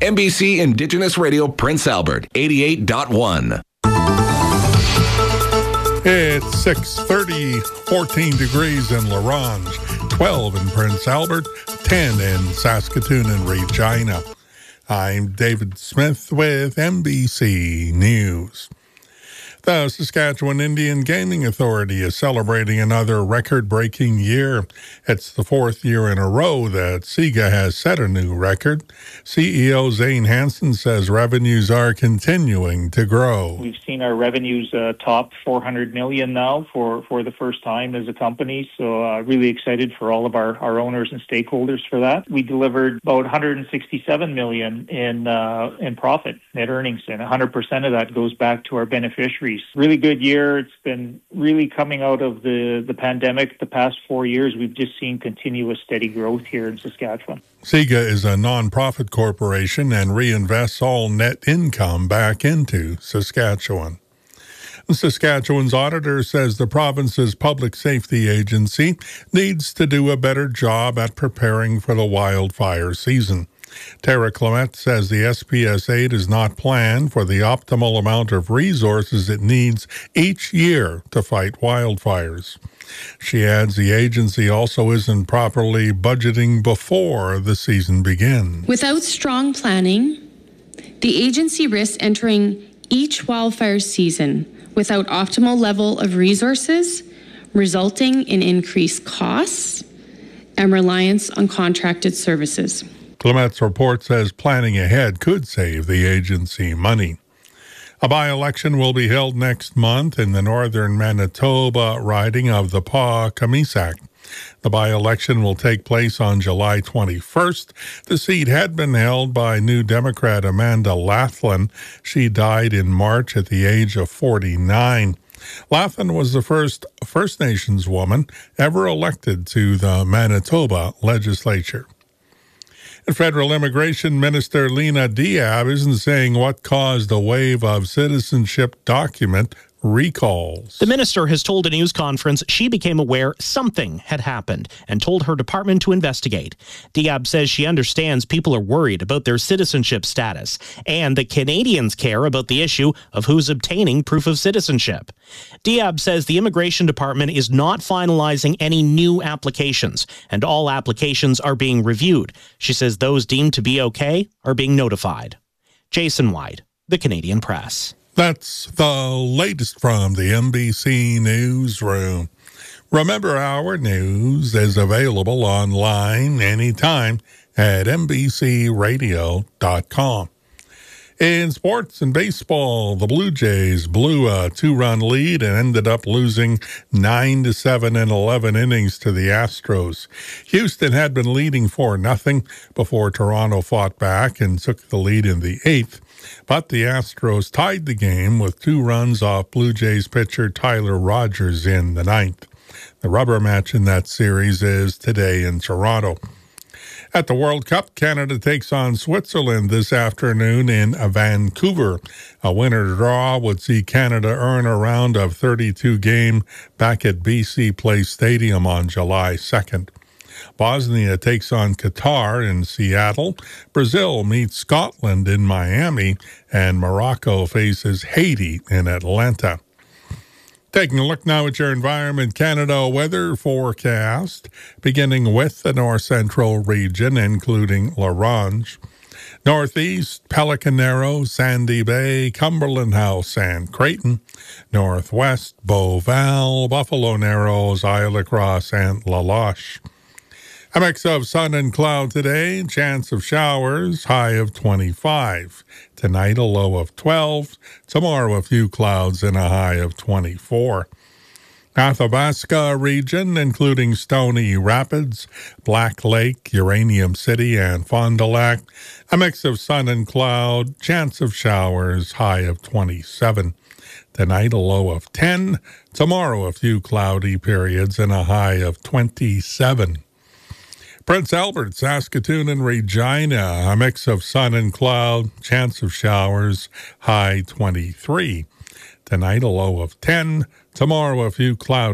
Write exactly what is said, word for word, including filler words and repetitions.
N B C Indigenous Radio Prince Albert, eighty-eight point one. It's six thirty, fourteen degrees in La Ronge, twelve in Prince Albert, ten in Saskatoon and Regina. I'm David Smith with N B C News. The Saskatchewan Indian Gaming Authority is celebrating another record-breaking year. It's the fourth year in a row that SIGA has set a new record. C E O Zane Hansen says revenues are continuing to grow. We've seen our revenues uh, top four hundred million dollars now for, for the first time as a company, so uh, really excited for all of our, our owners and stakeholders for that. We delivered about one hundred sixty-seven million dollars in, uh, in profit, net earnings, and one hundred percent of that goes back to our beneficiaries. Really good year. It's been really coming out of the, the pandemic. The past four years, we've just seen continuous steady growth here in Saskatchewan. SIGA is a non-profit corporation and reinvests all net income back into Saskatchewan. Saskatchewan's auditor says the province's public safety agency needs to do a better job at preparing for the wildfire season. Tara Clement says the S P S A does not plan for the optimal amount of resources it needs each year to fight wildfires. She adds the agency also isn't properly budgeting before the season begins. Without strong planning, the agency risks entering each wildfire season without optimal level of resources, resulting in increased costs and reliance on contracted services. Clement's report says planning ahead could save the agency money. A by-election will be held next month in the northern Manitoba riding of the Pas-Kamisak. The by-election will take place on July twenty-first. The seat had been held by New Democrat Amanda Laughlin. She died in March at the age of forty-nine. Laughlin was the first First Nations woman ever elected to the Manitoba legislature. Federal Immigration Minister Lena Diab isn't saying what caused a wave of citizenship document recalls. The minister has told a news conference she became aware something had happened and told her department to investigate. Diab says she understands people are worried about their citizenship status and that Canadians care about the issue of who's obtaining proof of citizenship. Diab says the immigration department is not finalizing any new applications and all applications are being reviewed. She says those deemed to be okay are being notified. Jason White, The Canadian Press. That's the latest from the N B C Newsroom. Remember, our news is available online anytime at N B C radio dot com. In sports and baseball, the Blue Jays blew a two-run lead and ended up losing nine to seven in eleven innings to the Astros. Houston had been leading four nothing before Toronto fought back and took the lead in the eighth. But the Astros tied the game with two runs off Blue Jays pitcher Tyler Rogers in the ninth. The rubber match in that series is today in Toronto. At the World Cup, Canada takes on Switzerland this afternoon in Vancouver. A winner draw would see Canada earn a round of thirty-two game back at B C Place Stadium on July second. Bosnia takes on Qatar in Seattle. Brazil meets Scotland in Miami, and Morocco faces Haiti in Atlanta. Taking a look now at your Environment Canada weather forecast, beginning with the north central region, including La Ronge. Northeast, Pelican Narrow, Sandy Bay, Cumberland House, and Creighton. Northwest, Beauval, Buffalo Narrows, Isle Cross, and La Loche. A mix of sun and cloud today, chance of showers, high of twenty-five. Tonight, a low of twelve. Tomorrow, a few clouds and a high of twenty-four. Athabasca region, including Stony Rapids, Black Lake, Uranium City, and Fond du Lac. A mix of sun and cloud, chance of showers, high of twenty-seven. Tonight, a low of ten. Tomorrow, a few cloudy periods and a high of twenty-seven. Prince Albert, Saskatoon, and Regina, a mix of sun and cloud, chance of showers, high twenty-three. Tonight, a low of ten. Tomorrow, a few clouds.